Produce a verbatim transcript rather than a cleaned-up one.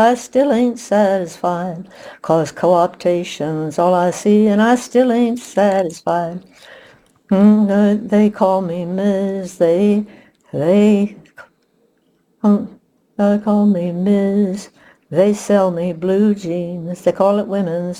I still ain't satisfied, 'cause co-optation's all I see, and I still ain't satisfied. Mm, uh, they call me Miz, they, they, um, they call me Miz. They sell me blue jeans, they call it women's